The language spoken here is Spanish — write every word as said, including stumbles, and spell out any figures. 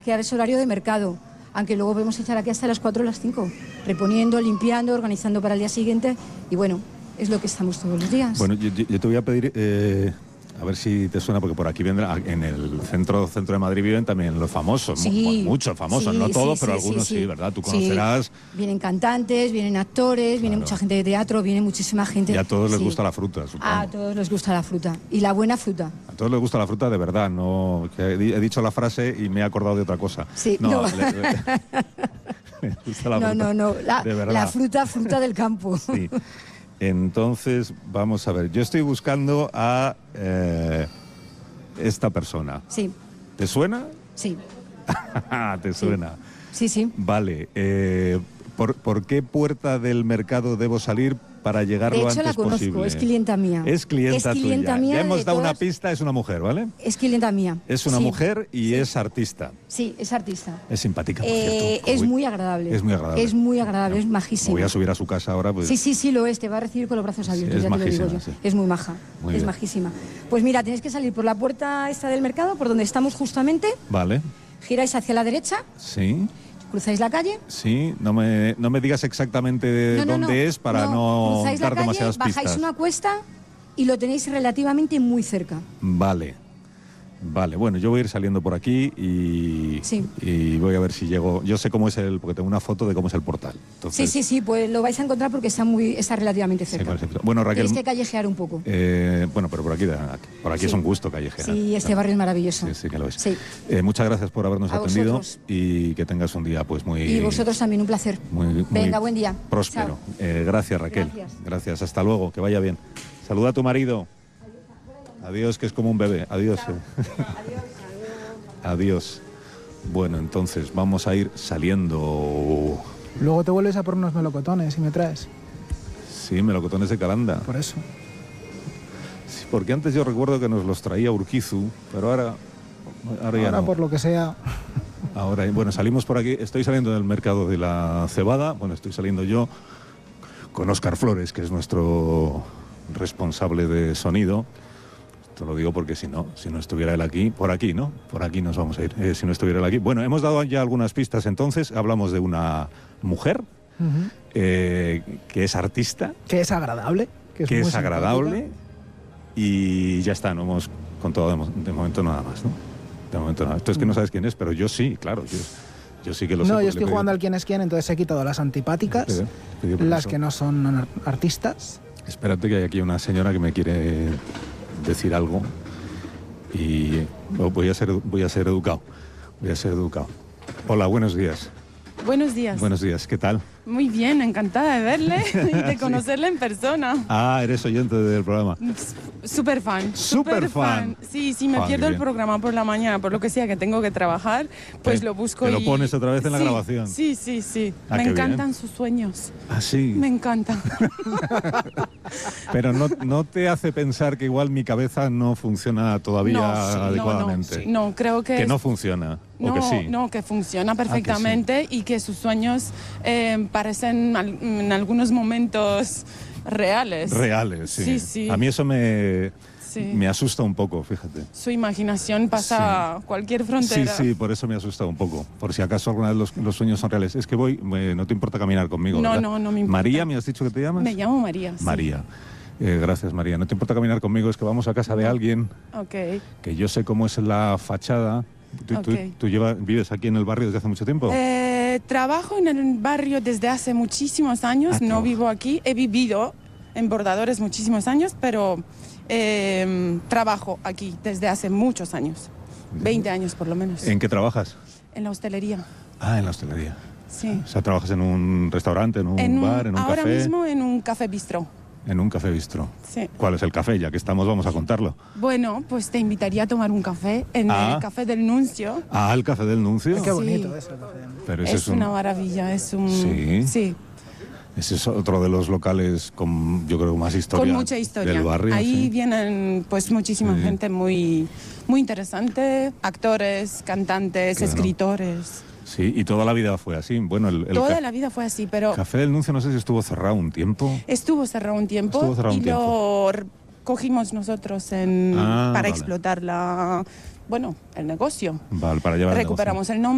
Quedar ese horario de mercado, aunque luego podemos echar aquí hasta las cuatro o las cinco, reponiendo, limpiando, organizando para el día siguiente, y bueno, es lo que estamos todos los días. Bueno, yo, yo te voy a pedir, eh, a ver si te suena, porque por aquí vendrá, en el centro centro de Madrid viven también los famosos, sí, mu muchos famosos, sí, no todos, sí, pero sí, algunos sí, sí, sí, ¿verdad? Tú conocerás. Sí. Vienen cantantes, vienen actores, Claro. viene mucha gente de teatro, viene muchísima gente. Y a todos les sí. gusta la fruta, supongo. A todos les gusta la fruta, y la buena fruta. A todos les gusta la fruta de verdad, no. Que he, he dicho la frase y me he acordado de otra cosa. Sí, no. no. Le, le, me gusta la no, fruta, no, no, la, de verdad. la fruta, fruta del campo. Sí. Entonces, vamos a ver, yo estoy buscando a eh, esta persona. Sí. ¿Te suena? Sí. ¿Te suena? Sí, sí. Vale. Eh, ¿por, ¿Por qué puerta del mercado debo salir para llegar De lo hecho, antes la conozco, posible? es clienta mía. Es clienta, es clienta tuya. mía. Ya hemos de dado todas... una pista, es una mujer, ¿vale? Es clienta mía. Es una sí. mujer y sí. es artista. Sí, es artista. Es simpática, por eh, cierto. Es Uy, muy agradable. Es muy agradable. Es muy agradable, es majísima. Voy a subir a su casa ahora. Pues... Sí, sí, sí, lo es. Te va a recibir con los brazos abiertos, Sí, ya te lo digo yo. sí. Es muy maja, Muy es bien. majísima. Pues mira, tenéis que salir por la puerta esta del mercado, por donde estamos justamente. Vale. Giráis hacia la derecha. Sí. Cruzáis la calle. Sí, no me, no me digas exactamente no, no, dónde no, es para no, no cruzáis dar la calle, demasiadas pistas. bajáis una cuesta y lo tenéis relativamente muy cerca. Vale. Vale, bueno, yo voy a ir saliendo por aquí y, Sí. y voy a ver si llego. Yo sé cómo es el, porque tengo una foto de cómo es el portal. Entonces, Sí, sí, sí, pues lo vais a encontrar porque está muy, está relativamente sé cerca. cuál es el- Bueno, Raquel. Tenéis que callejear un poco. eh, bueno, pero por aquí, por aquí Sí. es un gusto callejear. Sí, este Claro. barrio es maravilloso. Sí, sí que lo es. Sí. Eh, muchas gracias por habernos A atendido vosotros. y que tengas un día pues muy. Y vosotros también, un placer. Muy, muy Venga, buen día. próspero. Chao. Eh, gracias, Raquel. Gracias. Gracias. Hasta luego. Que vaya bien. Saluda a tu marido. Adiós, que es como un bebé. Adiós. eh. Adiós. Bueno, entonces vamos a ir saliendo. Luego te vuelves a por unos melocotones y me traes. Sí, melocotones de Calanda. Por eso. Sí, porque antes yo recuerdo que nos los traía Urquizu, pero ahora, ahora ya Ahora, no. por lo que sea. Ahora, bueno, salimos por aquí. Estoy saliendo del mercado de la cebada. Bueno, estoy saliendo yo con Óscar Flores, que es nuestro responsable de sonido. Esto lo digo porque si no, si no estuviera él aquí, por aquí, ¿no? Por aquí nos vamos a ir. Eh, si no estuviera él aquí. Bueno, hemos dado ya algunas pistas entonces. Hablamos de una mujer Uh-huh. eh, que es artista, Que es agradable. Que es, que muy es agradable simpática. y ya está. No hemos contado de, mo- de momento nada más, ¿no? De momento nada. Esto es que no sabes quién es, pero yo sí, claro. Yo, yo sí que lo sé. No, porque yo le estoy pedí- jugando al quién es quién, entonces he quitado las antipáticas, Pedí- pedí las permiso. que no son ar- artistas. Espérate, que hay aquí una señora que me quiere decir algo y voy a ser, voy a ser educado. Voy a ser educado. Hola, buenos días. Buenos días. Buenos días, ¿qué tal? Muy bien, encantada de verle y de conocerle en persona. Ah, eres oyente del programa. Súper fan. Súper fan. Sí, sí, me Joder, pierdo qué el bien. programa por la mañana, por lo que sea que tengo que trabajar, pues Te- lo busco te y... lo pones otra vez en la Sí, grabación. Sí, sí, sí. Ah, me qué encantan bien. sus sueños. Ah, sí. Me encantan. Pero no, no te hace pensar que igual mi cabeza no funciona todavía No, sí, no, adecuadamente. No, no, creo que... Que es- no funciona. No, o que sí. no, que funciona perfectamente y que sus sueños eh, parecen al- en algunos momentos reales. Reales, sí. Sí, sí. A mí eso me, Sí. me asusta un poco, fíjate. Su imaginación pasa cualquier Sí, frontera. sí, por eso me ha asustado un poco. Por si acaso alguna vez los, los sueños son reales. Es que voy, me- no te importa caminar conmigo, No, ¿verdad? no, no me importa. María, ¿me has dicho que te llamas? Me llamo María. sí. María. Eh, gracias, María. No te importa caminar conmigo, es que vamos a casa de alguien Ok. que yo sé cómo es la fachada. ¿Tú, tú- Ok. tú lleva- vives aquí en el barrio desde hace mucho tiempo? Eh, trabajo en el barrio desde hace muchísimos años. Ah, no trabaja. vivo aquí. He vivido en Bordadores muchísimos años, pero eh, trabajo aquí desde hace muchos años. veinte años por lo menos. ¿En qué trabajas? En la hostelería. Ah, en la hostelería. Sí. O sea, trabajas en un restaurante, en un En un- bar, en un ahora café. mismo en un café bistró. En un café bistro. Sí. ¿Cuál es el café? Ya que estamos, vamos a contarlo. Bueno, pues te invitaría a tomar un café en Ah. el café del Nuncio. Ah, el café del Nuncio. Ay, qué Sí. bonito eso. Pero ese Es es, un, una maravilla, es un... Sí. Sí, ese es otro de los locales con, yo creo, más historia. con mucha historia. Del barrio. Ahí sí. vienen pues muchísima Sí. gente muy, muy interesante, actores, cantantes, Claro. escritores. Sí, y toda la vida fue así. Bueno, el, el Toda ca- la vida fue así, pero café del Nuncio no sé si estuvo cerrado un tiempo. estuvo cerrado un tiempo Estuvo cerrado y un lo r- cogimos nosotros en, Ah, para vale. explotar la, bueno, el negocio. Vale, para llevar el Recuperamos negocio. el nombre.